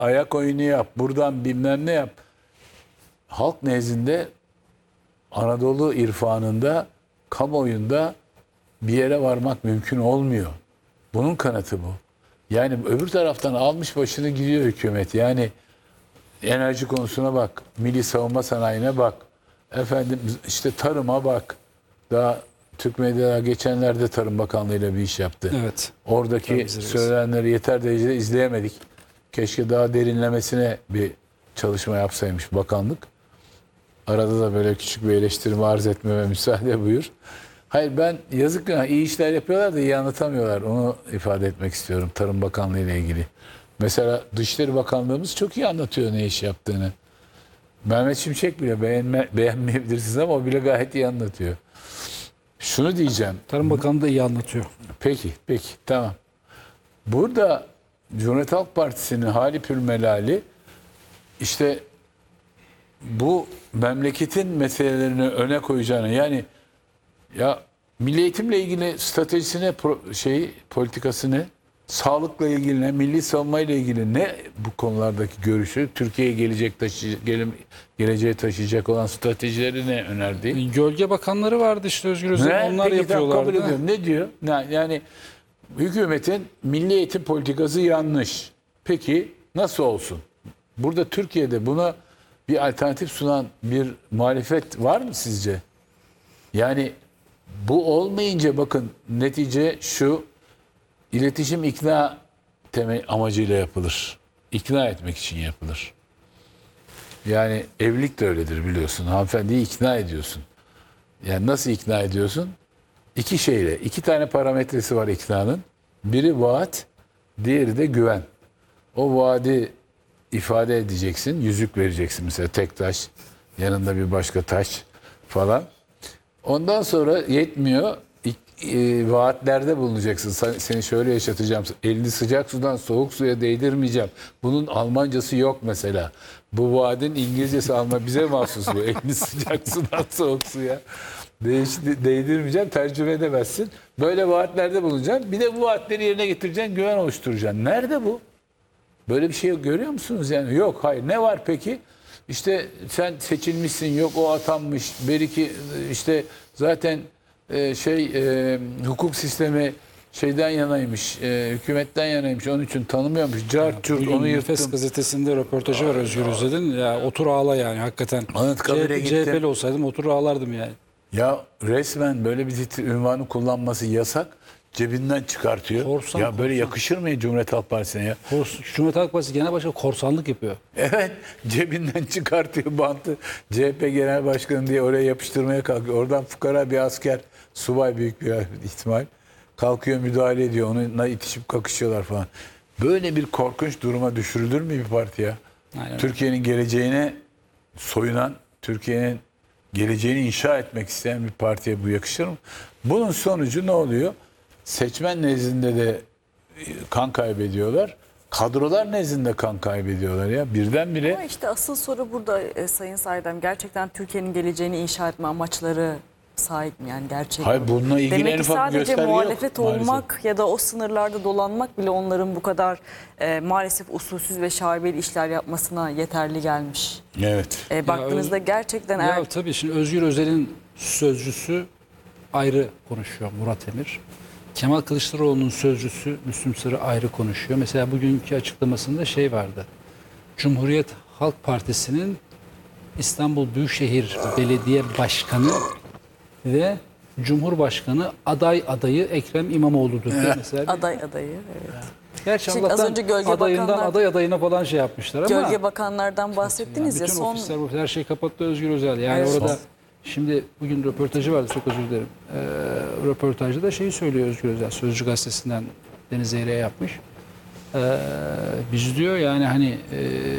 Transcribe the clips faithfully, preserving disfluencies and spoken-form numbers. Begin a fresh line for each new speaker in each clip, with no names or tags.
ayak oyunu yap, buradan bilmem ne yap. Halk nezdinde Anadolu irfanında, kamuoyunda bir yere varmak mümkün olmuyor. Bunun kanıtı bu. Yani öbür taraftan almış başını gidiyor hükümet. Yani enerji konusuna bak, milli savunma sanayine bak, efendim işte tarıma bak. Daha Türk medyada geçenlerde Tarım Bakanlığı ile bir iş yaptı.
Evet.
Oradaki söylenenleri yeter derecede izleyemedik. Keşke daha derinlemesine bir çalışma yapsaymış bakanlık. Arada da böyle küçük bir eleştirimi arz etmeme müsaade buyur. Hayır, ben yazık ya, iyi işler yapıyorlar da iyi anlatamıyorlar. Onu ifade etmek istiyorum Tarım Bakanlığı ile ilgili. Mesela Dışişleri Bakanlığımız çok iyi anlatıyor ne iş yaptığını. Mehmet Şimşek bile beğenme, beğenmeyebilirsiniz ama o bile gayet iyi anlatıyor. Şunu diyeceğim.
Tarım Bakanı da iyi anlatıyor.
Peki, peki, tamam. Burada Cumhuriyet Halk Partisi'nin hali pürmelali işte bu memleketin meselelerini öne koyacağını, yani ya milli eğitimle ilgili stratejisine, şey politikasını, sağlıkla ilgili ne, milli savunmayla ilgili ne bu konulardaki görüşü, Türkiye'ye gelecek taşı, gele, geleceğe taşıyacak olan stratejileri ne önerdi?
Gölge bakanları vardı işte Özgür Özel. Onlar
Peki,
yapıyorlardı.
kabul ediyorum. Ne diyor? Yani hükümetin milli eğitim politikası yanlış. Peki nasıl olsun? Burada Türkiye'de buna bir alternatif sunan bir muhalefet var mı sizce? Yani bu olmayınca bakın netice şu: iletişim ikna temel amacıyla yapılır. İkna etmek için yapılır. Yani evlilik de öyledir biliyorsun. Hanımefendiyi ikna ediyorsun. Yani nasıl ikna ediyorsun? İki şeyle. İki tane parametresi var iknanın. Biri vaat, diğeri de güven. O vaadi ifade edeceksin. Yüzük vereceksin mesela, tek taş. Yanında bir başka taş falan. Ondan sonra yetmiyor. E, vaatlerde bulunacaksın. Seni şöyle yaşatacağım. Elini sıcak sudan soğuk suya değdirmeyeceğim. Bunun Almancası yok mesela. Bu vaadin İngilizcesi Alman. Bize mahsus bu. Elini sıcak sudan soğuk suya Değiş, değdirmeyeceğim. Tercüme edemezsin. Böyle vaatlerde bulunacaksın. Bir de bu vaatleri yerine getireceksin. Güven oluşturacaksın. Nerede bu? Böyle bir şey görüyor musunuz yani? Yok, hayır. Ne var peki? İşte sen seçilmişsin, yok o atanmış. Belki işte zaten e, şey e, hukuk sistemi şeyden yanaymış, e, hükümetten yanaymış. Onun için tanımıyormuş. Cart curt onu
Nefes
yırttım.
gazetesinde röportajı var Özgür Özel'in. Ya otur ağla yani hakikaten.
Anıtkabir'e gittim.
C H P'li olsaydım otur ağlardım yani.
Ya resmen böyle bir ünvanı kullanması yasak. Cebinden çıkartıyor. Korsan, ya böyle korsan. Yakışır mı Cumhuriyet Halk Partisi'ne ya?
Kors, Cumhuriyet Halk Partisi Genel Başkanı korsanlık yapıyor.
Evet, cebinden çıkartıyor bantı. C H P Genel Başkanı diye oraya yapıştırmaya kalkıyor. Oradan fukara bir asker, subay büyük bir ihtimal, kalkıyor müdahale ediyor. Onunla itişip kakışıyorlar falan. Böyle bir korkunç duruma düşürülür mü bir parti ya? Türkiye'nin geleceğine soyunan, Türkiye'nin geleceğini inşa etmek isteyen bir partiye bu yakışır mı? Bunun sonucu ne oluyor? Seçmen nezdinde de kan kaybediyorlar. Kadrolar nezdinde kan kaybediyorlar ya. Birdenbire.
Ama işte asıl soru burada e, Sayın Saydam. Gerçekten Türkiye'nin geleceğini inşa etme amaçları sahip mi yani gerçekten?
Hayır, bununla ilgili
Demek
en
ki
ufak bir
sadece
gösterge
muhalefet
yok,
olmak
maalesef.
ya da o sınırlarda dolanmak bile onların bu kadar e, maalesef usulsüz ve şaibeli işler yapmasına yeterli gelmiş.
Evet.
E, baktığınızda
ya,
gerçekten
ya
eğer...
tabii şimdi Özgür Özel'in sözcüsü ayrı konuşuyor, Murat Emir. Kemal Kılıçdaroğlu'nun sözcüsü Müslüm Sarı ayrı konuşuyor. Mesela bugünkü açıklamasında şey vardı. Cumhuriyet Halk Partisi'nin İstanbul Büyükşehir Belediye Başkanı ve Cumhurbaşkanı aday adayı Ekrem İmamoğlu'dur diye mesela.
Aday adayı, evet.
Gerçi
Şimdi az
Allah'tan
önce gölge
adayından
bakanlar,
aday adayına falan şey yapmışlar ama.
Gölge bakanlardan bahsettiniz
yani
ya.
bütün
Son...
ofisler, her şey kapattı Özgür Özel. Yani
Evet.
orada şimdi bugün röportajı vardı, çok özür dilerim. Ee, röportajda da şeyi söylüyor Özgür Özel. Sözcü gazetesinden Deniz Zeyre'ye yapmış. Ee, biz diyor yani hani e,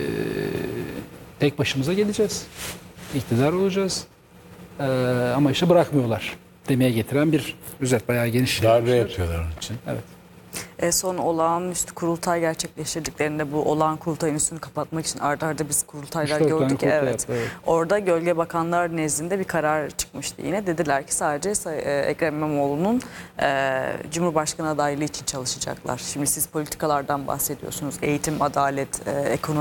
tek başımıza geleceğiz. İktidar olacağız. Ee, ama işte bırakmıyorlar demeye getiren bir özet, bayağı geniş.
Darbe yapıyorlar onun için.
Evet.
E, son olağanüstü kurultay gerçekleştirdiklerinde bu olağan kurultayın üstünü kapatmak için arda arda biz kurultaylar
Üç dört tane
gördük.
kurultay
Evet.
yaptı, evet.
Orada gölge bakanlar nezdinde bir karar çıkmıştı yine. Dediler ki sadece Say- e, Ekrem İmamoğlu'nun e, Cumhurbaşkanı adaylığı için çalışacaklar. Şimdi siz politikalardan bahsediyorsunuz. Eğitim, adalet, e, ekonomi